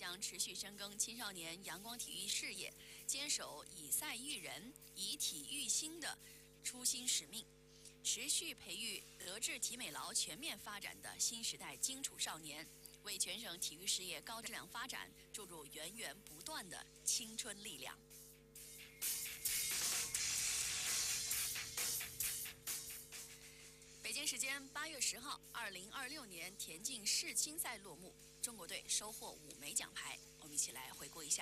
将持续深耕青少年阳光体育事业，坚守以赛育人、以体育兴的初心使命，持续培育德智体美劳全面发展的新时代荆楚少年，为全省体育事业高质量发展注入源源不断的青春力量。北京时间8月10号，2026年田径世青赛落幕，中国队收获5枚奖牌。我们一起来回顾一下。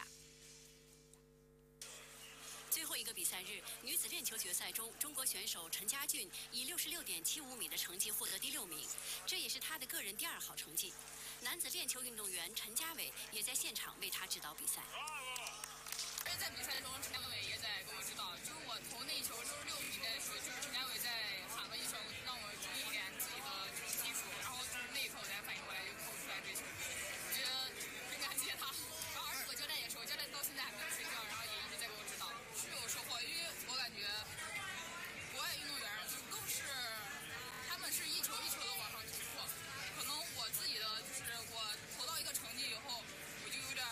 最后一个比赛日，女子链球决赛中，中国选手陈家俊以66.75米的成绩获得第6名，这也是她的个人第2好成绩。男子链球运动员陈家伟也在现场为她指导比赛。 在比赛中，陈家伟也在给我指导。就是我投那一球66米的时候，就是陈家伟在喊了一声，让我注意一点自己的技术，然后就是那一刻我才反应过来，就投出来这球。我觉得很感谢他。然后而且我教练也是，我教练到现在还没有睡觉，然后也一直在给我指导，是有收获。因为我感觉国外运动员就更是他们是一球一球的往上突破，可能我自己的就是我投到一个成绩以后，我就有点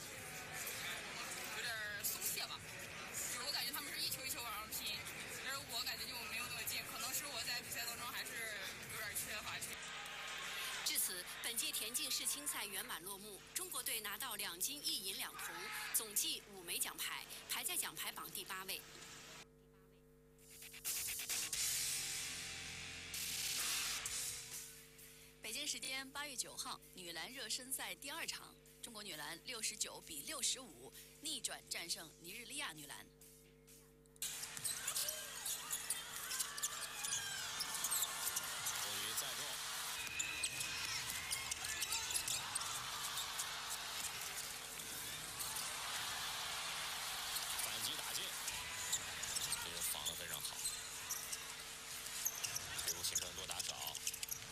松懈吧，就是我感觉他们是一球一球往上拼，但是我感觉就没有那么近，可能是我在比赛当中还是有点缺乏。 至此，本届田径世青赛圆满落幕，中国队拿到2金1银2铜，总计5枚奖牌，排在奖牌榜第8位。 北京时间8月9号，女篮热身赛第2场，中国女篮69比65逆转战胜尼日利亚女篮。